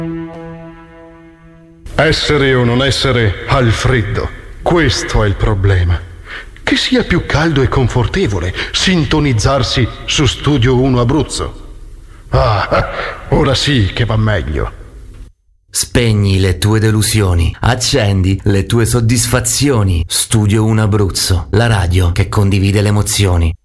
Essere o non essere al freddo, questo è il problema. Che sia più caldo e confortevole sintonizzarsi su Studio 1 Abruzzo. Ora sì che va meglio. Spegni le tue delusioni, accendi le tue soddisfazioni. Studio 1 Abruzzo, la radio che condivide le emozioni.